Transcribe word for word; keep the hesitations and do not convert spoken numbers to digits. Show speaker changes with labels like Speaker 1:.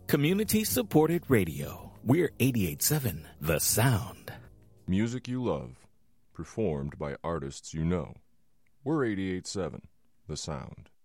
Speaker 1: Community supported radio. We're eighty-eight point seven The Sound.
Speaker 2: Music you love, performed by artists you know. We're eighty-eight point seven The Sound.